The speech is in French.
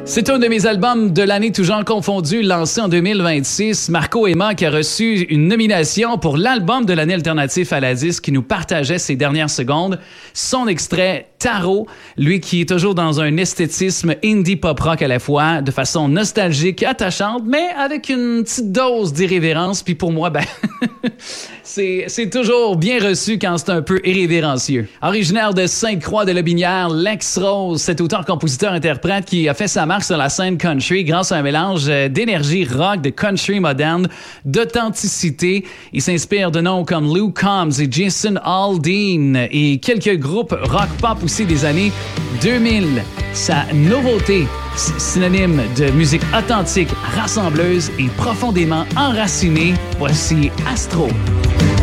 C'est un de mes albums de l'année, tout genre confondu, lancé en 2026. Marco Emma qui a reçu une nomination pour l'album de l'année alternatif à la disque qui nous partageait ses dernières secondes. Son extrait, Tarot, lui qui est toujours dans un esthétisme indie pop rock à la fois, de façon nostalgique, attachante, mais avec une petite dose d'irrévérence. Puis pour moi, c'est toujours bien reçu quand c'est un peu irrévérencieux. Originaire de Sainte-Croix de Lobinière, Lex Rose, cet auteur-compositeur-interprète qui a fait sa marque sur la scène country grâce à un mélange d'énergie rock, de country moderne, d'authenticité. Il s'inspire de noms comme Lou Combs et Jason Aldean et quelques groupes rock-pop aussi des années 2000. Sa nouveauté, synonyme de musique authentique, rassembleuse et profondément enracinée, voici Astro.